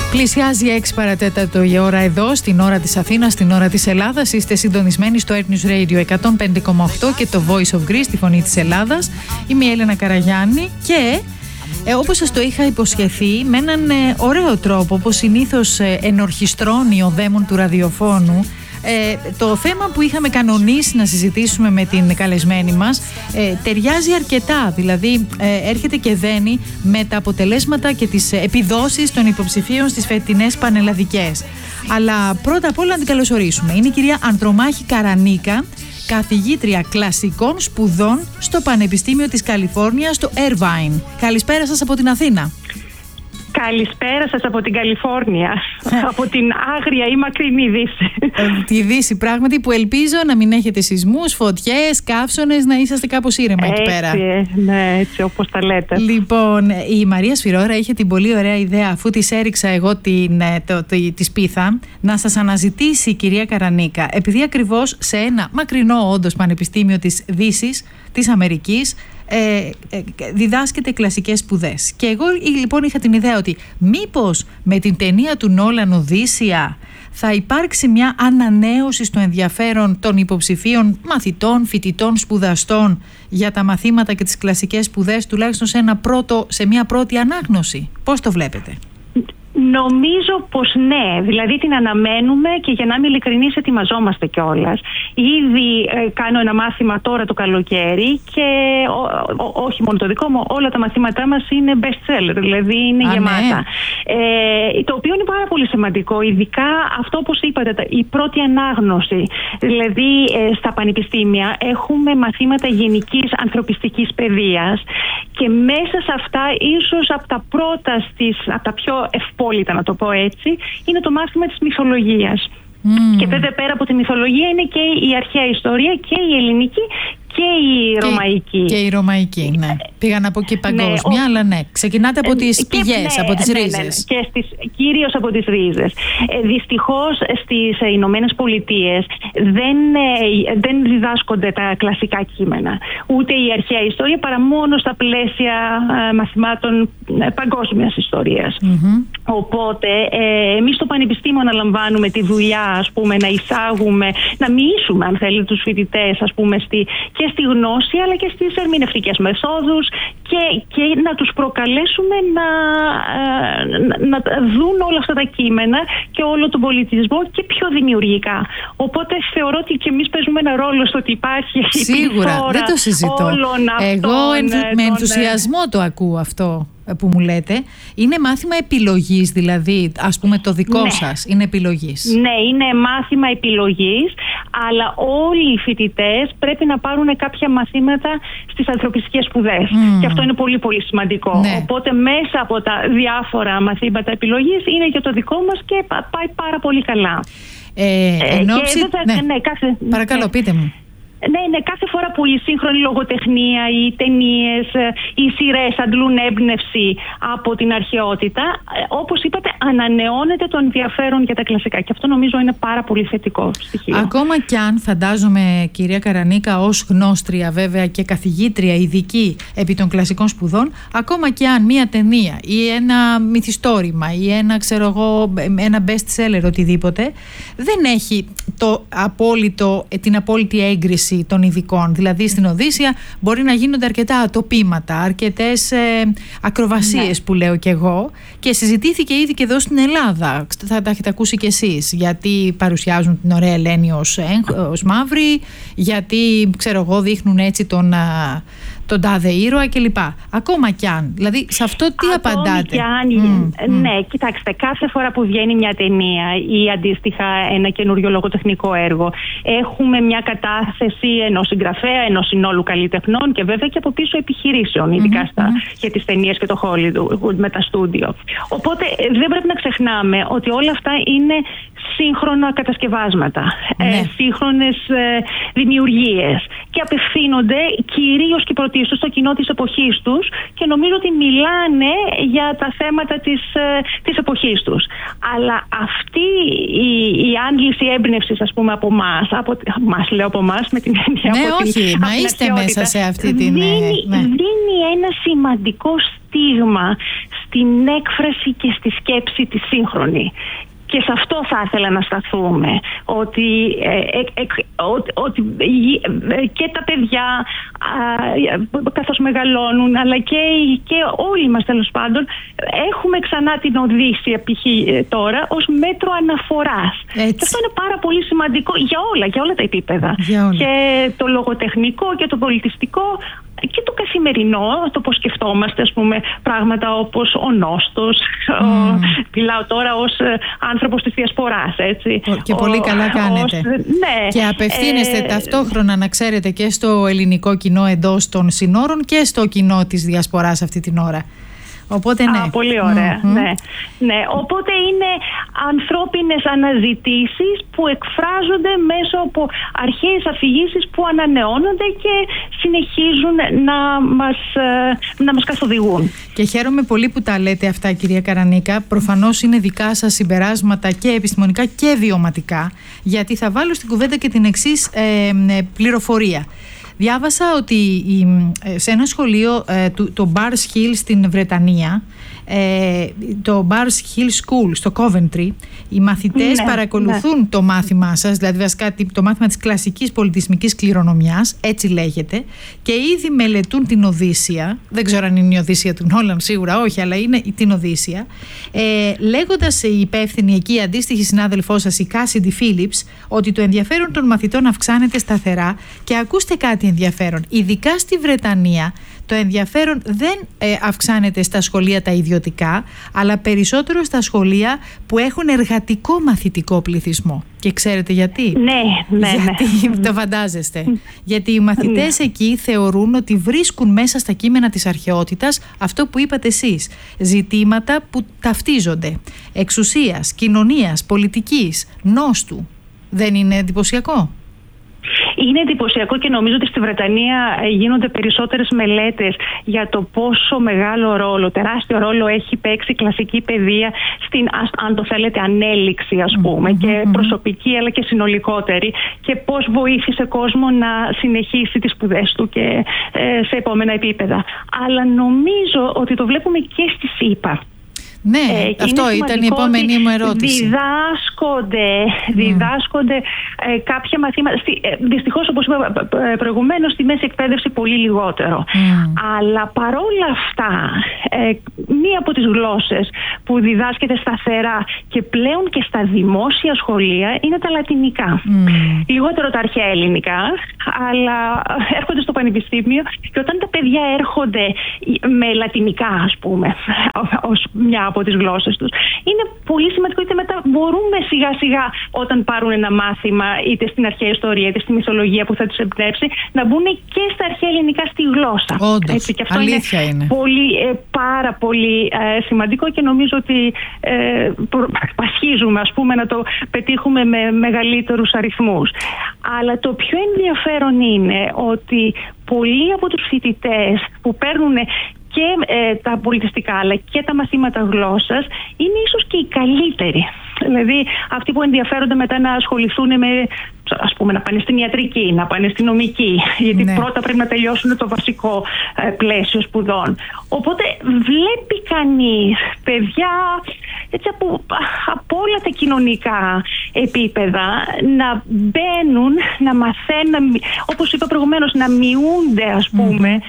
Πλησιάζει 6 παρατέταρτο η ώρα εδώ, στην ώρα της Αθήνας, στην ώρα της Ελλάδας. Είστε συντονισμένοι στο Earth News Radio 105,8 και το Voice of Greece, τη φωνή της Ελλάδας. Είμαι η Έλενα Καραγιάννη και όπως σας το είχα υποσχεθεί, με έναν ωραίο τρόπο, όπως συνήθως ενορχιστρώνει ο δαίμον του ραδιοφώνου, το θέμα που είχαμε κανονίσει να συζητήσουμε με την καλεσμένη μας ταιριάζει αρκετά, δηλαδή έρχεται και δένει με τα αποτελέσματα και τις επιδόσεις των υποψηφίων στις φετινές πανελλαδικές. Αλλά πρώτα απ' όλα να την καλωσορίσουμε. Είναι η κυρία Ανδρομάχη Καρανίκα, καθηγήτρια κλασικών σπουδών στο Πανεπιστήμιο της Καλιφόρνιας, στο Irvine. Καλησπέρα σας από την Αθήνα. Καλησπέρα σας από την Καλιφόρνια, από την άγρια ή μακρινή Δύση. Τη Δύση πράγματι, που ελπίζω να μην έχετε σεισμούς, φωτιές, καύσωνες, να είσαστε κάπως ήρεμα εκεί πέρα. Ναι, έτσι όπως τα λέτε. Λοιπόν, η Μαρία Σφυρώρα είχε την πολύ ωραία ιδέα, αφού της έριξα εγώ τη σπίθα, να σας αναζητήσει η κυρία Καρανίκα, επειδή ακριβώς σε ένα μακρινό όντως πανεπιστήμιο της Δύσης, της Αμερικής, διδάσκεται κλασικές σπουδές. Και εγώ λοιπόν είχα την ιδέα ότι μήπως με την ταινία του Νόλαν Οδύσσεια θα υπάρξει μια ανανέωση στο ενδιαφέρον των υποψηφίων μαθητών, φοιτητών, σπουδαστών για τα μαθήματα και τις κλασικές σπουδές, τουλάχιστον σε μια πρώτη ανάγνωση. Πώς το βλέπετε? Νομίζω πως ναι, δηλαδή την αναμένουμε και για να είμαι ειλικρινής ετοιμαζόμαστε κιόλας. Ήδη κάνω ένα μάθημα τώρα το καλοκαίρι και όχι μόνο το δικό μου, όλα τα μαθήματά μας είναι best seller, δηλαδή είναι γεμάτα. Ναι. Το οποίο είναι πάρα πολύ σημαντικό, ειδικά αυτό όπως είπατε, η πρώτη ανάγνωση. Δηλαδή στα πανεπιστήμια έχουμε μαθήματα γενικής ανθρωπιστικής παιδείας και μέσα σε αυτά ίσως από τα πρώτα από τα πιο ευπόλυτα, να το πω έτσι, είναι το μάθημα της μυθολογίας. Και βέβαια πέρα από τη μυθολογία είναι και η αρχαία ιστορία και η ελληνική και η ρωμαϊκή. Και η ρωμαϊκή, ναι. Πήγα να πω και παγκόσμια, αλλά ναι. Ξεκινάτε από τις πηγές, από τις ρίζες. Και κυρίως από τις ρίζες. Δυστυχώς στις Ηνωμένες Πολιτείες δεν διδάσκονται τα κλασικά κείμενα. Ούτε η αρχαία ιστορία, παρά μόνο στα πλαίσια μαθημάτων παγκόσμιας ιστορίας. Οπότε εμείς στο Πανεπιστήμιο αναλαμβάνουμε τη δουλειά, ας πούμε, να εισάγουμε, να μοιήσουμε, αν θέλετε, τους φοιτητές, ας πούμε, και στη γνώση αλλά και στις ερμηνευτικές μεθόδους και να τους προκαλέσουμε να δουν όλα αυτά τα κείμενα και όλο τον πολιτισμό και πιο δημιουργικά. Οπότε θεωρώ ότι και εμείς παίζουμε ένα ρόλο στο ότι υπάρχει σίγουρα, δεν το συζητώ. Εγώ με ενθουσιασμό το ακούω αυτό που μου λέτε. Είναι μάθημα επιλογής, δηλαδή, ας πούμε το δικό σας είναι επιλογής. Ναι, είναι μάθημα επιλογής, αλλά όλοι οι φοιτητές πρέπει να πάρουν κάποια μαθήματα στις ανθρωπιστικές σπουδές. Και αυτό είναι πολύ πολύ σημαντικό. Ναι. Οπότε μέσα από τα διάφορα μαθήματα επιλογής είναι και το δικό μας και πάει πάρα πολύ καλά. Παρακαλώ, πείτε μου. Ναι, κάθε φορά που η σύγχρονη λογοτεχνία, οι ταινίες, οι σειρές αντλούν έμπνευση από την αρχαιότητα, όπως είπατε, ανανεώνεται το ενδιαφέρον για τα κλασικά. Και αυτό νομίζω είναι πάρα πολύ θετικό στοιχείο. Ακόμα κι αν φαντάζομαι, κυρία Καρανίκα, ως γνώστρια βέβαια και καθηγήτρια ειδική επί των κλασικών σπουδών, ακόμα κι αν μία ταινία ή ένα μυθιστόρημα ή ένα best seller, οτιδήποτε, δεν έχει την απόλυτη έγκριση των ειδικών. Δηλαδή στην Οδύσσεια μπορεί να γίνονται αρκετά ατοπήματα, αρκετές ακροβασίες που λέω κι εγώ, και συζητήθηκε ήδη και εδώ στην Ελλάδα. Θα τα έχετε ακούσει κι εσείς, γιατί παρουσιάζουν την ωραία Ελένη ως μαύρη, γιατί δείχνουν έτσι τον τάδε ήρωα κλπ. Ακόμα κι αν. Δηλαδή, σε αυτό τι απαντάτε? Ναι, κοιτάξτε, κάθε φορά που βγαίνει μια ταινία ή αντίστοιχα ένα καινούριο λογοτεχνικό έργο, έχουμε μια κατάθεση ενός συγγραφέα, ενός συνόλου καλλιτεχνών και βέβαια και από πίσω επιχειρήσεων, ειδικά για τις ταινίες και το Hollywood με τα στούντιο. Οπότε δεν πρέπει να ξεχνάμε ότι όλα αυτά είναι σύγχρονα κατασκευάσματα, σύγχρονες δημιουργίες και απευθύνονται κυρίως και πρωτίστως στο κοινό της εποχής τους και νομίζω ότι μιλάνε για τα θέματα της εποχής τους. Αλλά αυτή η άντληση έμπνευσης, ας πούμε, από εμάς, από εμάς με την έννοια μα είστε μέσα σε αυτή την... Δίνει ένα σημαντικό στίγμα στην έκφραση και στη σκέψη τη σύγχρονη. Και σε αυτό θα ήθελα να σταθούμε, ότι και τα παιδιά καθώς μεγαλώνουν, αλλά και όλοι μας τέλος πάντων, έχουμε ξανά την Οδύσσεια π.χ. τώρα ως μέτρο αναφοράς. Και αυτό είναι πάρα πολύ σημαντικό για όλα τα επίπεδα. Και το λογοτεχνικό και το πολιτιστικό και το καθημερινό, το πώς σκεφτόμαστε, ας πούμε, πράγματα όπως ο νόστος. Μιλάω τώρα ως άνθρωπος της διασποράς, έτσι. Και πολύ καλά κάνετε. Ναι. Και απευθύνεστε ταυτόχρονα, να ξέρετε, και στο ελληνικό κοινό εντός των συνόρων και στο κοινό της διασποράς αυτή την ώρα. Οπότε ναι. Πολύ ωραία. Ναι. Οπότε είναι ανθρώπινες αναζητήσεις που εκφράζονται μέσω από αρχαίες αφηγήσεις που ανανεώνονται και συνεχίζουν να μας καθοδηγούν. Και χαίρομαι πολύ που τα λέτε αυτά, κυρία Καρανίκα. Προφανώς είναι δικά σας συμπεράσματα και επιστημονικά και βιωματικά, γιατί θα βάλω στην κουβέντα και την εξής πληροφορία. Διάβασα ότι σε ένα σχολείο, το Bars Hill στην Βρετανία, το Bars Hill School στο Coventry, οι μαθητές παρακολουθούν το μάθημά σας, δηλαδή βασικά το μάθημα της κλασικής πολιτισμικής κληρονομιάς, έτσι λέγεται, και ήδη μελετούν την Οδύσσεια. Δεν ξέρω αν είναι η Οδύσσεια του Νόλαν, σίγουρα όχι, αλλά είναι την Οδύσσεια, λέγοντας η υπεύθυνη εκεί, η αντίστοιχη συνάδελφός σας, η Κάσιντι Φίλιπς, ότι το ενδιαφέρον των μαθητών αυξάνεται σταθερά. Και ακούστε κάτι ενδιαφέρον, ειδικά στη Βρετανία το ενδιαφέρον δεν αυξάνεται στα σχολεία τα ιδιωτικά, αλλά περισσότερο στα σχολεία που έχουν εργατικό μαθητικό πληθυσμό. Και ξέρετε γιατί? Ναι. Γιατί το φαντάζεστε. Γιατί οι μαθητές εκεί θεωρούν ότι βρίσκουν μέσα στα κείμενα της αρχαιότητας αυτό που είπατε εσείς. Ζητήματα που ταυτίζονται. Εξουσίας, κοινωνίας, πολιτικής, νόστου. Δεν είναι εντυπωσιακό? Είναι εντυπωσιακό και νομίζω ότι στη Βρετανία γίνονται περισσότερες μελέτες για το πόσο μεγάλο ρόλο, τεράστιο ρόλο έχει παίξει η κλασική παιδεία στην, αν το θέλετε, ανέλυξη, ας πούμε, και προσωπική αλλά και συνολικότερη, και πώς βοήθησε κόσμο να συνεχίσει τις σπουδές του και σε επόμενα επίπεδα. Αλλά νομίζω ότι το βλέπουμε και στη ΣΥΠΑ. Ναι, αυτό ήταν η επόμενη μου ερώτηση. Διδάσκονται κάποια μαθήματα. Δυστυχώς, όπως είπα προηγουμένως, στη μέση εκπαίδευση πολύ λιγότερο. Αλλά παρόλα αυτά, μία από τις γλώσσες που διδάσκεται σταθερά και πλέον και στα δημόσια σχολεία είναι τα λατινικά. Λιγότερο τα αρχαία ελληνικά, αλλά έρχονται στο πανεπιστήμιο, και όταν τα παιδιά έρχονται με λατινικά, ας πούμε, ως μια από τις γλώσσες τους, είναι πολύ σημαντικό, γιατί μετά μπορούμε σιγά σιγά, όταν πάρουν ένα μάθημα είτε στην αρχαία ιστορία είτε στη μυθολογία που θα τους εμπνεύσει, να μπουν και στα αρχαία ελληνικά στη γλώσσα. Όντως, και αυτό αλήθεια είναι. Πάρα πολύ σημαντικό, και νομίζω ότι πασχίζουμε, ας πούμε, να το πετύχουμε με μεγαλύτερους αριθμούς. Αλλά το πιο ενδιαφέρον είναι ότι πολλοί από τους φοιτητές που παίρνουν και τα πολιτιστικά αλλά και τα μαθήματα γλώσσας είναι ίσως και οι καλύτεροι. Δηλαδή αυτοί που ενδιαφέρονται μετά να ασχοληθούν με, ας πούμε, να πάνε στην ιατρική, να πάνε στην νομική, γιατί πρώτα πρέπει να τελειώσουν το βασικό πλαίσιο σπουδών. Οπότε βλέπει κανείς παιδιά έτσι, από όλα τα κοινωνικά επίπεδα να μπαίνουν, να μαθαίνουν, όπως είπα προηγουμένως, να μειούνται, ας πούμε,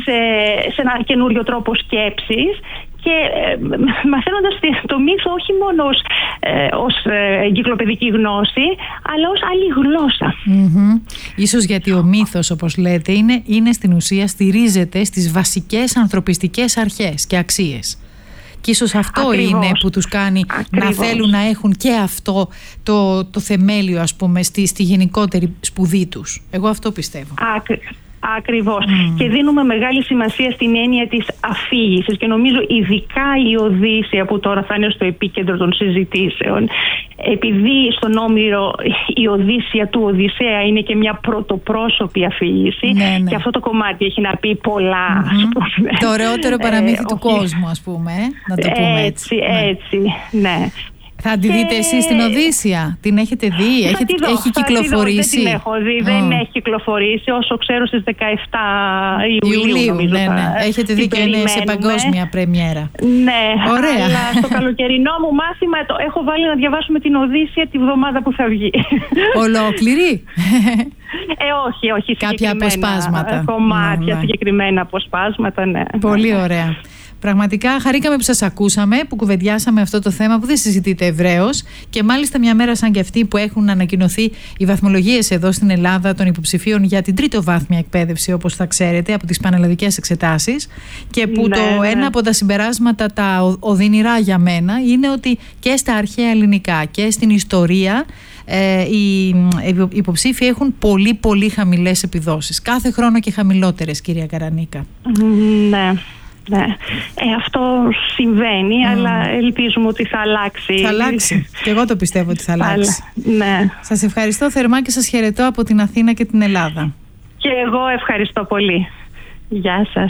σε ένα καινούριο τρόπο σκέψης, και μαθαίνοντας το μύθο όχι μόνο ως εγκυκλοπαιδική γνώση, αλλά ως άλλη γλώσσα. Ίσως γιατί ο μύθος, όπως λέτε, είναι στην ουσία, στηρίζεται στις βασικές ανθρωπιστικές αρχές και αξίες. Και ίσως αυτό είναι που τους κάνει να θέλουν να έχουν και αυτό το θεμέλιο, ας πούμε, στη γενικότερη σπουδή τους. Εγώ αυτό πιστεύω. Ακριβώς. Και δίνουμε μεγάλη σημασία στην έννοια της αφήγησης, και νομίζω ειδικά η Οδύσσεια, που τώρα θα είναι στο επίκεντρο των συζητήσεων, επειδή στον Όμηρο η Οδύσσεια του Οδυσσέα είναι και μια πρωτοπρόσωπη αφήγηση, και αυτό το κομμάτι έχει να πει πολλά. Το ωραιότερο παραμύθι του κόσμου, ας πούμε, να το πούμε έτσι. Ναι. Θα τη δείτε εσείς στην Οδύσσια? Την έχετε δει? Έχει κυκλοφορήσει? Δεν την έχω δει, δεν έχει κυκλοφορήσει. Όσο ξέρω στις 17 Ιουλίου νομίζω. Έχετε δει και είναι σε παγκόσμια πρεμιέρα. Ναι, ωραία. Αλλά στο καλοκαιρινό μου μάθημα έχω βάλει να διαβάσουμε την Οδύσσια τη βδομάδα που θα βγει. Ολόκληρη? Όχι. Κάποια αποσπάσματα. Κομμάτια, συγκεκριμένα αποσπάσματα, ναι. Πολύ ωραία. Πραγματικά χαρήκαμε που σας ακούσαμε, που κουβεντιάσαμε αυτό το θέμα που δεν συζητείται ευρέως, και μάλιστα μια μέρα σαν και αυτή που έχουν ανακοινωθεί οι βαθμολογίες εδώ στην Ελλάδα των υποψηφίων για την τριτοβάθμια εκπαίδευση, όπως θα ξέρετε, από τις πανελλαδικές εξετάσεις, και που ένα από τα συμπεράσματα τα οδυνηρά για μένα είναι ότι και στα αρχαία ελληνικά και στην ιστορία οι υποψήφοι έχουν πολύ πολύ χαμηλές επιδόσεις. Κάθε χρόνο και χαμηλότερες, κυρία Καρανίκα. Ναι. Ναι. Αυτό συμβαίνει, αλλά ελπίζουμε ότι θα αλλάξει. Θα αλλάξει. Και εγώ το πιστεύω ότι θα αλλάξει. Ναι. Σας ευχαριστώ θερμά και σας χαιρετώ από την Αθήνα και την Ελλάδα. Και εγώ ευχαριστώ πολύ. Γεια σας.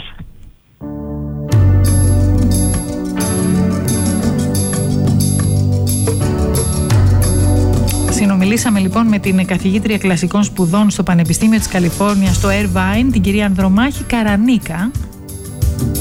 Συνομιλήσαμε λοιπόν με την καθηγήτρια κλασικών σπουδών στο Πανεπιστήμιο της Καλιφόρνιας, στο Irvine, την κυρία Ανδρομάχη Καρανίκα,